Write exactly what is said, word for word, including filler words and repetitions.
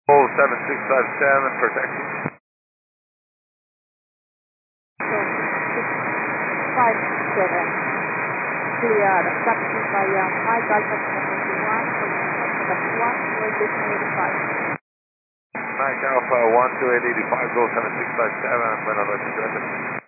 Oh, seven six five seven for taxi. five seven. Clear. Taxi via Mike Alpha twenty-one, one two eight eighty-five. Mike Alpha one two eight eight five, go seven six five seven, buenas noches, gracias.